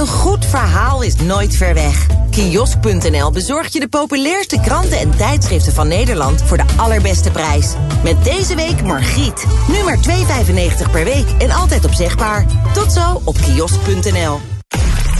Een goed verhaal is nooit ver weg. Kiosk.nl bezorgt je de populairste kranten en tijdschriften van Nederland voor de allerbeste prijs. Met deze week Margriet. Nu maar €2,95 per week en altijd opzegbaar. Tot zo op kiosk.nl.